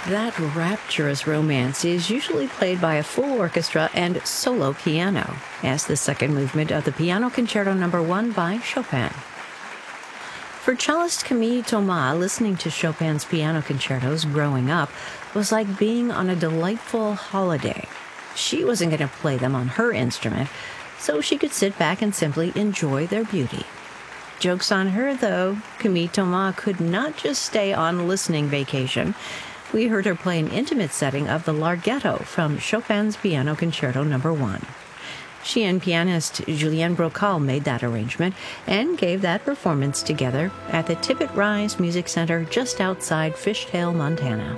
That rapturous romance is usually played by a full orchestra and solo piano, as the second movement of the Piano Concerto No. 1 by Chopin. For cellist Camille Thomas, listening to Chopin's piano concertos growing up was like being on a delightful holiday. She wasn't going to play them on her instrument, so she could sit back and simply enjoy their beauty. Joke's on her, though. Camille Thomas could not just stay on listening vacation. We heard her play an intimate setting of the Larghetto from Chopin's Piano Concerto No. 1. She and pianist Julien Brocal made that arrangement and gave that performance together at the Tippett Rise Music Center just outside Fishtail, Montana.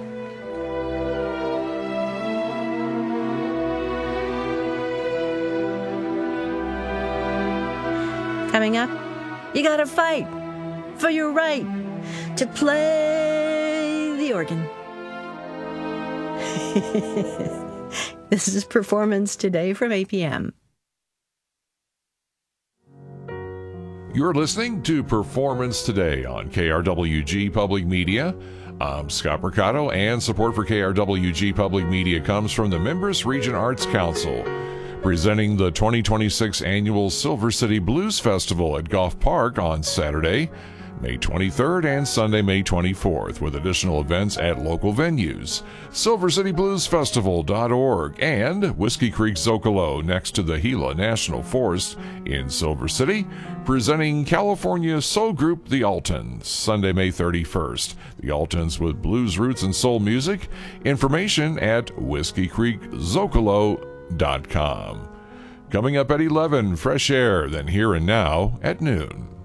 Coming up, you gotta fight for your right to play the organ. This is Performance Today from APM. You're listening to Performance Today on KRWG Public Media. I'm Scott Mercado, and support for KRWG Public Media comes from the Members Region Arts Council, presenting the 2026 annual Silver City Blues Festival at Goff Park on Saturday, May 23rd and Sunday, May 24th, with additional events at local venues, SilverCityBluesFestival.org, and Whiskey Creek Zocalo next to the Gila National Forest in Silver City, presenting California soul group The Altons, Sunday, May 31st. The Altons with blues roots and soul music. Information at WhiskeyCreekZocalo.com. Coming up at 11, Fresh Air, then Here and Now at noon.